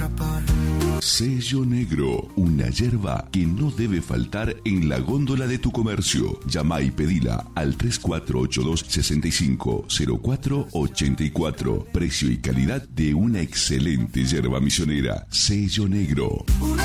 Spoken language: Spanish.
escapar. Sello Negro, una yerba que no debe faltar en la góndola de tu comercio. Llama y pedila al 3482-650484. Precio y calidad de una excelente yerba misionera. Sello Negro.